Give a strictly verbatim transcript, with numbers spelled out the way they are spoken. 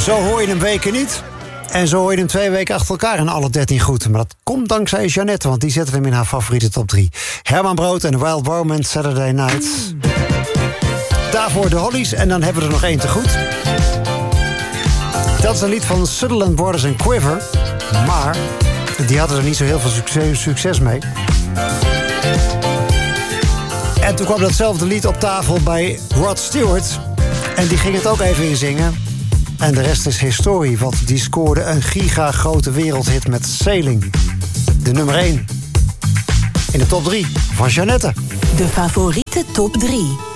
Zo hoor je hem weken niet. En zo hoor je hem twee weken achter elkaar in alle dertien goed. Maar dat komt dankzij Jeannette, want die zette hem in haar favoriete top drie. Herman Brood en Wild Romance Saturday Night. Daarvoor de Hollies en dan hebben we er nog één te goed. Dat is een lied van Sutherland Brothers en Quiver. Maar die hadden er niet zo heel veel succes, succes mee. En toen kwam datzelfde lied op tafel bij Rod Stewart. En die ging het ook even inzingen. En de rest is historie, want die scoorde een giga-grote wereldhit met Sailing. De nummer één in de top drie van Jeannette. De favoriete top drie.